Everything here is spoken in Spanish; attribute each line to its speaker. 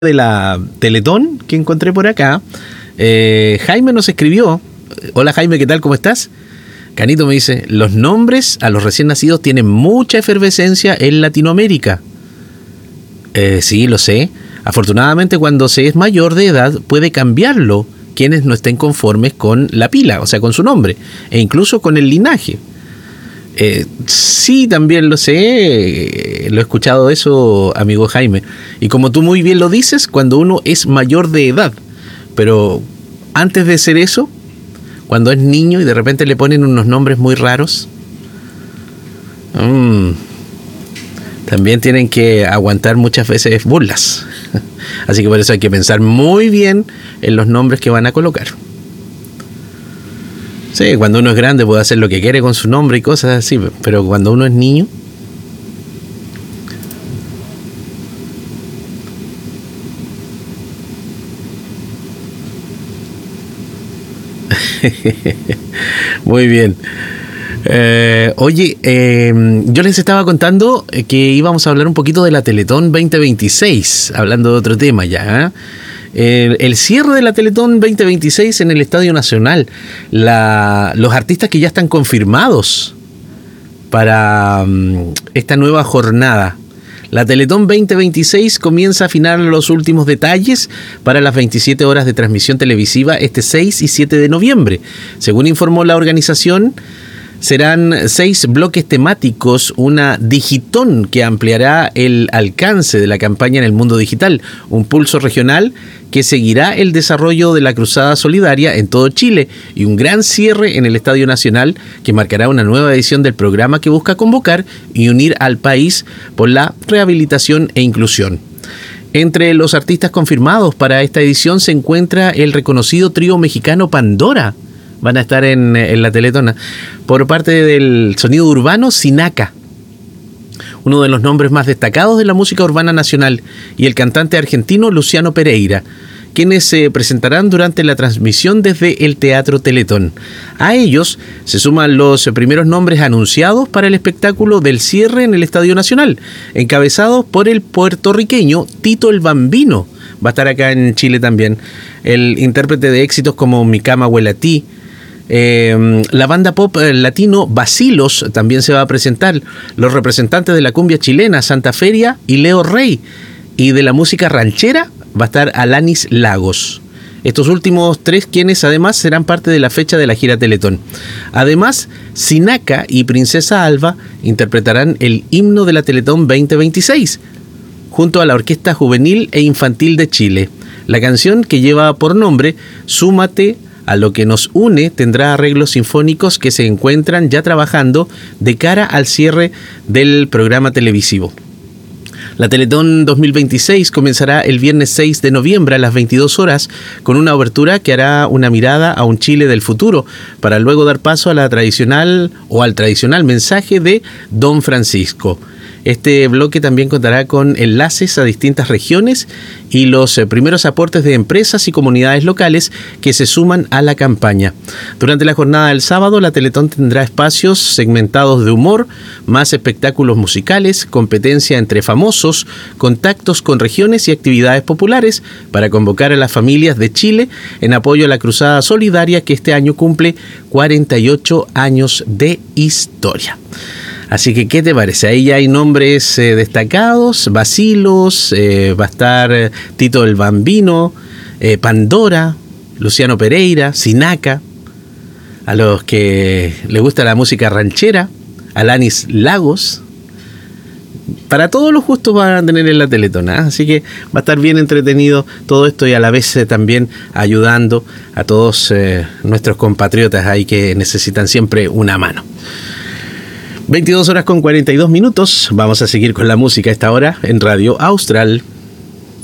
Speaker 1: de la Teletón que encontré por acá. Jaime nos escribió. Hola Jaime, ¿qué tal? ¿Cómo estás? Canito me dice, los nombres a los recién nacidos tienen mucha efervescencia en Latinoamérica. Sí, lo sé. Afortunadamente, cuando se es mayor de edad, puede cambiarlo quienes no estén conformes con la pila, o sea, con su nombre, e incluso con el linaje. Sí, también lo sé, lo he escuchado eso, amigo Jaime. Y como tú muy bien lo dices, cuando uno es mayor de edad, pero antes de ser eso, cuando es niño y de repente le ponen unos nombres muy raros, también tienen que aguantar muchas veces burlas. Así que por eso hay que pensar muy bien en los nombres que van a colocar. Sí, cuando uno es grande puede hacer lo que quiere con su nombre y cosas así, pero cuando uno es niño... Muy bien. Oye, yo les estaba contando que íbamos a hablar un poquito de la Teletón 2026, hablando de otro tema ya, el cierre de la Teletón 2026 en el Estadio Nacional, los artistas que ya están confirmados para esta nueva jornada. La Teletón 2026 comienza a afinar los últimos detalles para las 27 horas de transmisión televisiva este 6 y 7 de noviembre. Según informó la organización, serán 6 bloques temáticos, una digitón que ampliará el alcance de la campaña en el mundo digital, un pulso regional que seguirá el desarrollo de la Cruzada Solidaria en todo Chile y un gran cierre en el Estadio Nacional que marcará una nueva edición del programa que busca convocar y unir al país por la rehabilitación e inclusión. Entre los artistas confirmados para esta edición se encuentra el reconocido trío mexicano Pandora. Van a estar en la Teletona. Por parte del sonido urbano, Sinaca, uno de los nombres más destacados de la música urbana nacional, y el cantante argentino Luciano Pereira, quienes se presentarán durante la transmisión desde el Teatro Teletón. A ellos se suman los primeros nombres anunciados para el espectáculo del cierre en el Estadio Nacional, encabezados por el puertorriqueño Tito el Bambino. Va a estar acá en Chile también. El intérprete de éxitos como Mi Cama Huele a Ti. La banda pop latino Bacilos también se va a presentar. Los representantes de la cumbia chilena Santa Feria y Leo Rey. Y de la música ranchera va a estar Alanis Lagos. Estos últimos 3 quienes además serán parte de la fecha de la gira Teletón. Además, Sinaca y Princesa Alba interpretarán el himno de la Teletón 2026 junto a la Orquesta Juvenil e Infantil de Chile. La canción, que lleva por nombre Súmate a lo que nos une, tendrá arreglos sinfónicos que se encuentran ya trabajando de cara al cierre del programa televisivo. La Teletón 2026 comenzará el viernes 6 de noviembre a las 22 horas con una obertura que hará una mirada a un Chile del futuro para luego dar paso a al tradicional mensaje de Don Francisco. Este bloque también contará con enlaces a distintas regiones y los primeros aportes de empresas y comunidades locales que se suman a la campaña. Durante la jornada del sábado, la Teletón tendrá espacios segmentados de humor, más espectáculos musicales, competencia entre famosos, contactos con regiones y actividades populares para convocar a las familias de Chile en apoyo a la Cruzada Solidaria que este año cumple 48 años de historia. Así que, ¿qué te parece? Ahí ya hay nombres destacados, Bacilos, va a estar Tito el Bambino, Pandora, Luciano Pereira, Sinaca, a los que les gusta la música ranchera, Alanis Lagos. Para todos los gustos van a tener en la Teletona, ¿eh? Así que va a estar bien entretenido todo esto y a la vez también ayudando a todos nuestros compatriotas ahí que necesitan siempre una mano. 22 horas con 42 minutos. Vamos a seguir con la música a esta hora en Radio Austral.